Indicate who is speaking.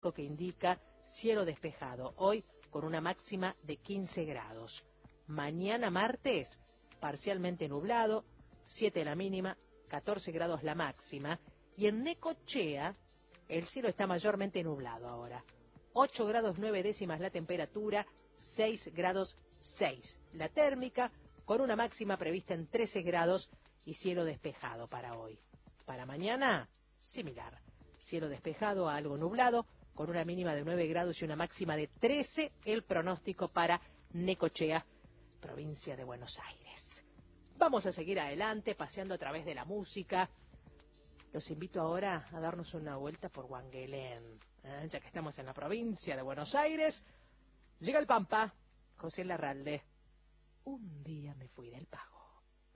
Speaker 1: que indica cielo despejado, hoy con una máxima de 15 grados. Mañana martes, parcialmente nublado, 7 la mínima, 14 grados la máxima. Y en Necochea, el cielo está mayormente nublado ahora. 8 grados 9 décimas la temperatura, 6 grados 6 la térmica, con una máxima prevista en 13 grados y cielo despejado para hoy. Para mañana, similar. Cielo despejado a algo nublado, con una mínima de 9 grados y una máxima de 13, el pronóstico para Necochea, provincia de Buenos Aires. Vamos a seguir adelante, paseando a través de la música. Los invito ahora a darnos una vuelta por Wangelén, ya que estamos en la provincia de Buenos Aires. Llega el Pampa, José Larralde. Un día me fui del Pago.